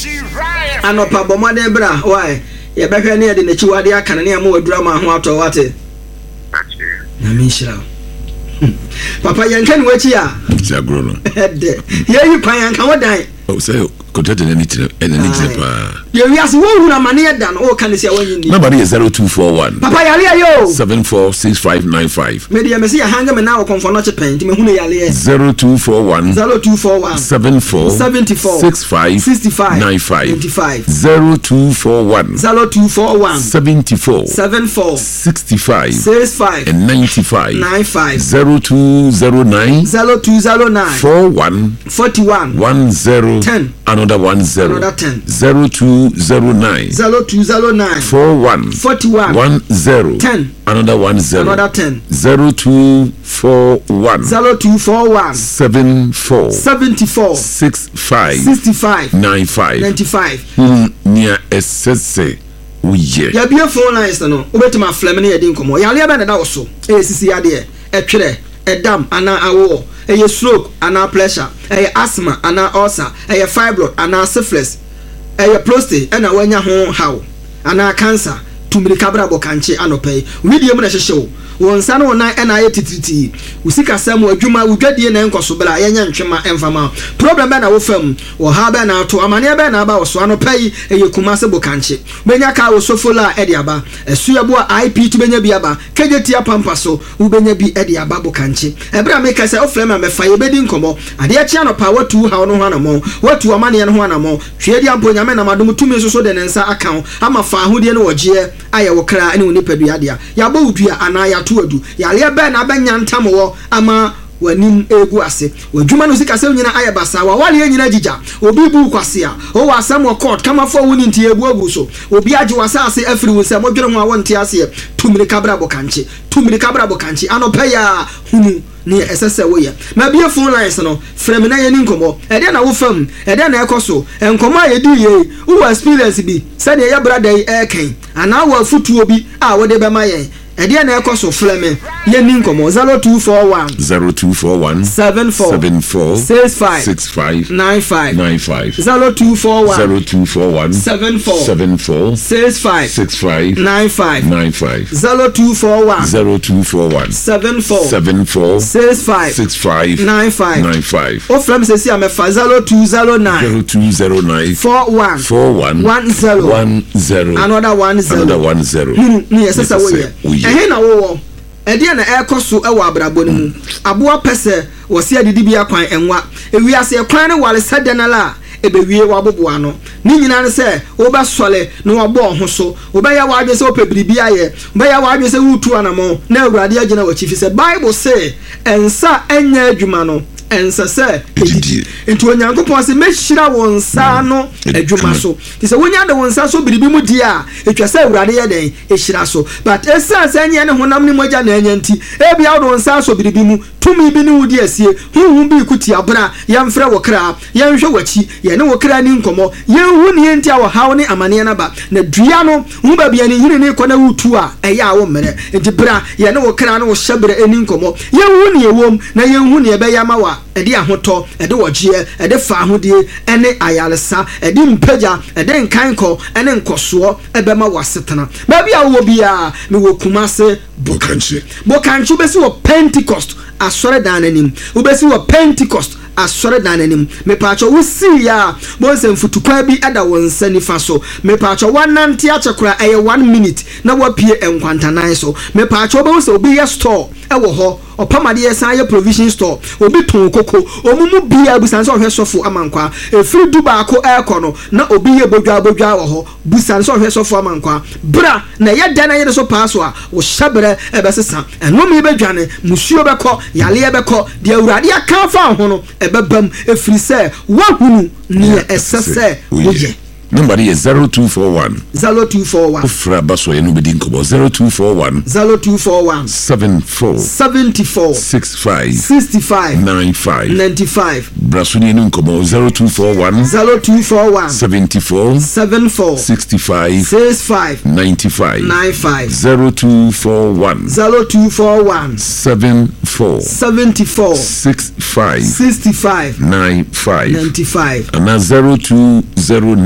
Anopa bomade bra why ye behwe ne de na chiwade aka na ya ma wadura ma ho ato wate na mi shira papa yanka ni wachi a agro no de ye yi kwan yanka wodan o say contact any pa ye wi ase wo hu na mane da no o kan se wanyi ni number is 0241 papa yale yo 746595 me de me se ya hanga me na o konfo no chepen ti me hu na yale 0241 74 65 95 0241 74 65 and 95 0209 41 10 another 10 0209 41 10 another 10 0241 74 65 95 near SSC uye ya bia phone lines no obetima flem ne yedin komo ya le ba na da woso sisi ya de etwere edam ana awo eye stroke ana pressure eye asthma ana ulcer eye fibroid ana syphilis eye prostate ana wanya ho haw ana cancer tumiri kabra bokanche anopai widie mu na hyehyew wonsa no na na aye titriti usika sam adwuma udwadie na enkoso bla yenya ntwema emfama problem be na wo fam wo ha be na to amane be na ba wo so anopai eye kumase bokanche benya ka wo sofola edi aba esuya bo IP tu benya bi aba kejetia pampa so ubenya bi edi aba bokanche ebra me ka se ofrema me fa ye bedi nkomo ade achi anopa watu ha no ho anamo watu amane no ho anamo hwedi amponya me na madum tumi so de nensa akan ama fa ahodie no wogie aye wo kra ene oni padua dia ya bo udua ana ya tuadu ya le be na benya ntam wo ama wanim egu ase wadwuma no sika se nyina aye basa wa wale nyina jija obi bu kwase a o wa sam court kama fo woni ntie egu agu so obi age wasa ase afiri wo se modwere ho a wonte ase tumiri kabra bokanche anopeya hunu ni esese wo ye ma bia phone lines no frame na ye ni nkomo e de na wo fam e de na ekoso enkomo a ye di ye wo experience bi se de ye brother e ken ana wa futuo bi a wo de be ma ye Edia na ekoso fleme ye ni nkomo 0241 74 65 95 0241 74 65 95 0241 74 65 95 o fleme se si amefa 0209 41 10 another 10 ni esesa wo ye ehe na wo ede na ekoso ewo abrabo ni mu aboa pese wo se adidi bia kwan enwa ewiase kwan ne wale sadenala ebewie waboboa no ni nyina ne se wo ba sole no wabo ho so wo ba ya wadwe se opebiribi aye wo ba ya wadwe se wutu anamo na awurade agina wachifi se bible say ensa enya adwuma no ensa se enti onyankopon se mehira wonsa no adwuma so ti se wonya de wonsa so biribi mu di a etwa se awurade ye den ehira so but esa se enya ne honam ne moja na enya nti ebia wo wonsa so biribi mu tumi bi ne wudi asie huhu bi kuti abra yamfre wo kra yanhwe wachi ye ne wo kra ni nkomo yenhu ne enti a wo hawo ne amane na ba na dua no hu ba bia ne yiri ne kona wutu a eya wo mere enti bra ye ne wo kra ne wo hyebre eni nkomo yenhu ne ewom na yenhu ne ebe yama wa ede ahoto ede wogie ede fa ahodie ene ayalesa ede mpaja ede nkanko ene nkoso ebema wasetena ba bia wo bia me wo kumase bokanche besi wo Pentecost asore dananim ubesi wo Pentecost asore dananim me pacho wusi ya bonse mfutukwa bi ada wonsa nifa so me pacho wanante achekura eye 1 minute na wapie enkwantanan so me pacho be wo obi ye store ewo ho opamade ye san ye provision store obi ton koko omumu bia busan so hwe sofo amankwa efiri duba ko ekono na obi ye bodwa wo ho busan so hwe sofo amankwa bra na ye dan na ye so paaso a wo hyabere ebesesa enome bedwane musuo beko yale beko de awurade aka fa ho no ebebam efiri se wahunu ni esese oye number is 0241 Ufra baso ye no bedi nkobo 0241 74 65 95 brasuni no nkobo 0241 74 65 95 0241 74 65 95 and 0209